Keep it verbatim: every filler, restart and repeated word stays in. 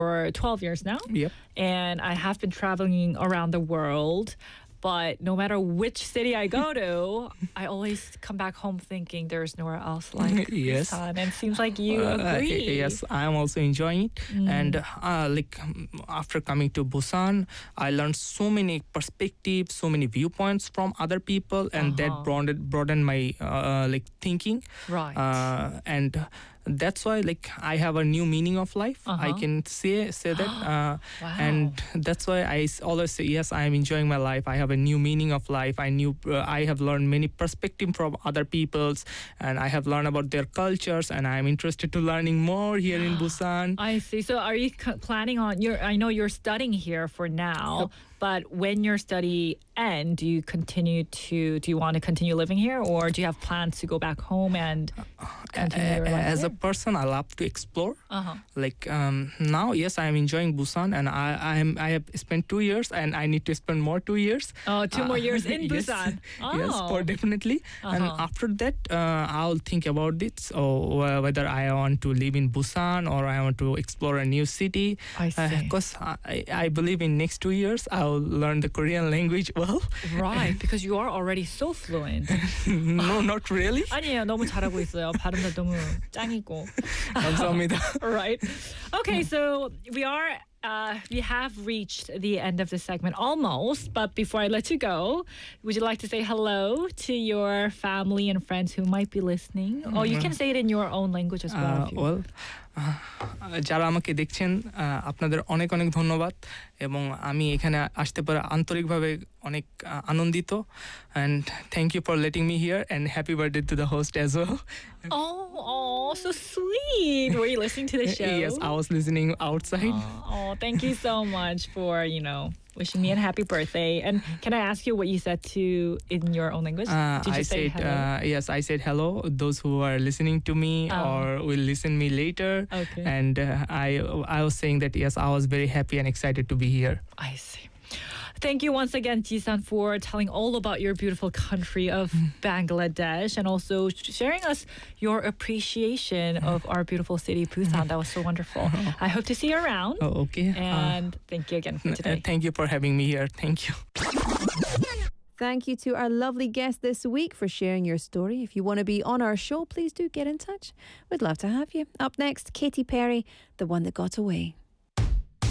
for twelve years now. Yep. And I have been traveling around the world. But no matter which city I go to, I always come back home thinking there's nowhere else like Yes. Busan. And it seems like you Uh, agree. yes, I am also enjoying it. Mm. And uh, like um, after coming to Busan, I learned so many perspectives, so many viewpoints from other people, and Uh-huh. that broadened broadened my uh, like thinking. Right. Uh, and that's why like I have a new meaning of life. I Uh-huh. can say say that. Uh, Wow. And that's why I s- always say yes, I am enjoying my life. I have a new meaning of life. I knew uh, I have learned many perspectives from other people's, and I have learned about their cultures, and I am interested to learning more here in Busan. I see. So are you c- planning on you're I know you're studying here for now, Yep. but when your study end, do you continue to do you want to continue living here, or do you have plans to go back home and continue your A- life As a here? person, I love to explore. Uh-huh. Like um, now, yes, I am enjoying Busan, and I I am I have spent two years, and I need to spend more two years. Oh, two more Uh, years in yes, Busan. Yes, Oh. for definitely. And Uh-huh. after that, uh, I'll think about it, or uh, whether I want to live in Busan or I want to explore a new city. I see. Because I, I believe in next two years I'll learn the Korean language well. Right, because you are already so fluent. No, not really. 아니에요, 너무 잘하고 있어요. 발음도 너무 짱이고. 감사합니다. Right. Okay, so we are uh, we have reached the end of the segment almost, but before I let you go, would you like to say hello to your family and friends who might be listening? Or you can say it in your own language as well. Uh, if you- well, আহ, যারা আমাকে দেখছেন আহ, আপনাদের অনেক অনেক ধন্যবাদ এবং আমি এখানে আসতে পারে আন্তরিকভাবে অনেক আহ, আনন্দিত and thank you for letting me here and happy birthday to the host as well. Oh, oh, so sweet. Were you listening to the show? Yes, I was listening outside. Oh, oh, thank you so much for, you know, wishing me a happy birthday. And can I ask you what you said to in your own language? Uh, Did you I say said hello? uh, yes. I said hello. Those who are listening to me Oh. or will listen me later. Okay. And uh, I I was saying that yes, I was very happy and excited to be here. I see. Thank you once again, Jisan, for telling all about your beautiful country of Bangladesh and also sharing us your appreciation of our beautiful city, Busan. That was so wonderful. I hope to see you around. Oh, okay. And thank you again for Uh, today. thank you for having me here. Thank you. Thank you to our lovely guest this week for sharing your story. If you want to be on our show, please do get in touch. We'd love to have you. Up next, Katy Perry, The One That Got Away.